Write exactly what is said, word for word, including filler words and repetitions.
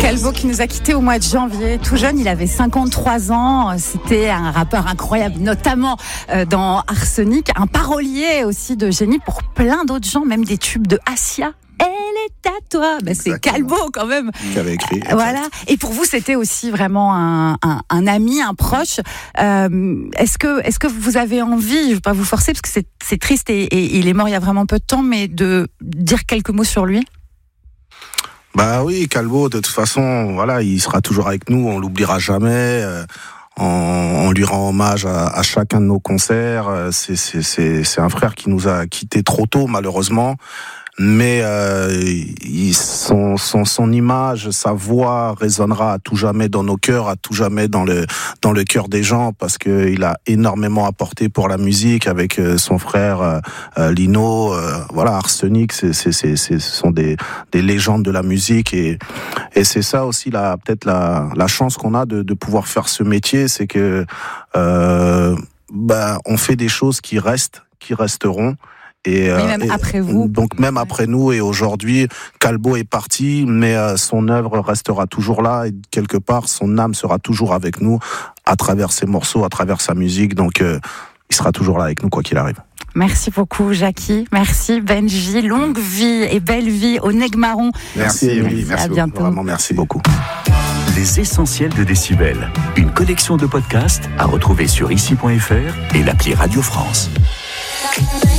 Calvo qui nous a quittés au mois de janvier, tout jeune, il avait cinquante-trois ans, c'était un rappeur incroyable, notamment dans Arsenic, un parolier aussi de génie pour plein d'autres gens, même des tubes de Assia. Elle est à toi, ben, c'est Calvo quand même. Qui avait écrit. Voilà. Et pour vous, c'était aussi vraiment un, un, un ami, un proche. Euh, est-ce que, est-ce que vous avez envie, je ne veux pas vous forcer parce que c'est, c'est triste et, et il est mort il y a vraiment peu de temps, mais de dire quelques mots sur lui? Bah oui, Calvo, de toute façon, voilà, il sera toujours avec nous, on l'oubliera jamais. Euh, on, on lui rend hommage à, à chacun de nos concerts. C'est, c'est, c'est, c'est un frère qui nous a quittés trop tôt, malheureusement. Mais euh, il, son, son, son image, sa voix résonnera à tout jamais dans nos cœurs, à tout jamais dans le dans le cœur des gens, parce que il a énormément apporté pour la musique avec son frère euh, Lino. Euh, voilà, Arsenic, c'est, c'est, c'est, c'est, ce sont des des légendes de la musique, et et c'est ça aussi la peut-être la la chance qu'on a de de pouvoir faire ce métier, c'est que euh, bah on fait des choses qui restent, qui resteront. Et, oui, même et après vous. Donc même après nous, et aujourd'hui, Calvo est parti, mais euh, son œuvre restera toujours là, et quelque part, son âme sera toujours avec nous, à travers ses morceaux, à travers sa musique, donc euh, il sera toujours là avec nous, quoi qu'il arrive. Merci beaucoup, Jackie. Merci, Benji. Longue vie et belle vie au Negmaron. Merci, Émilie. Merci, à bientôt. Vraiment, merci beaucoup. Les essentiels de Décibel, une collection de podcasts à retrouver sur ici point f r et l'appli Radio France.